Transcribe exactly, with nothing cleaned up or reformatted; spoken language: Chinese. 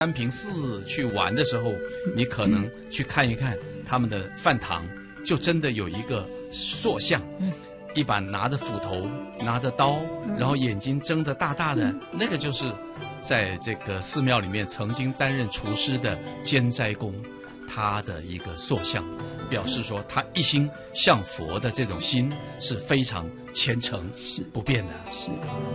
安平寺去玩的时候，你可能去看一看他们的饭堂，就真的有一个塑像，嗯，一把拿着斧头、拿着刀，然后眼睛睁得大大的，那个就是在这个寺庙里面曾经担任厨师的监斋公，他的一个塑像，表示说他一心向佛的这种心是非常虔诚、是不变的。是。